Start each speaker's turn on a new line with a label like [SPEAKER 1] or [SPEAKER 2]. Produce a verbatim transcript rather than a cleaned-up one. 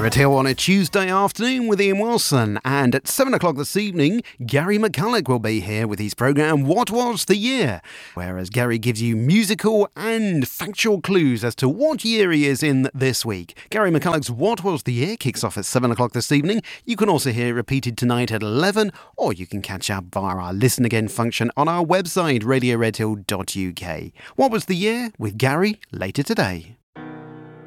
[SPEAKER 1] Red Hill on a Tuesday afternoon with Ian Wilson, and at seven o'clock this evening, Gary McCulloch will be here with his programme What Was the Year, whereas Gary gives you musical and factual clues as to what year he is in this week. Gary McCulloch's What Was the Year kicks off at seven o'clock this evening. You can also hear it repeated tonight at eleven, or you can catch up via our Listen Again function on our website radio red hill dot u k. What Was the Year with Gary later today.